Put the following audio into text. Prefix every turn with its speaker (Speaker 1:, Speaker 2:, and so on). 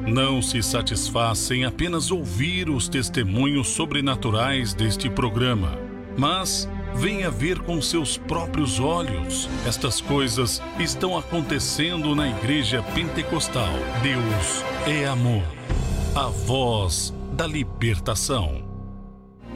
Speaker 1: Não se satisfaz em apenas ouvir os testemunhos sobrenaturais deste programa, mas venha ver com seus próprios olhos. Estas coisas estão acontecendo na Igreja Pentecostal. Deus é amor. A voz da libertação.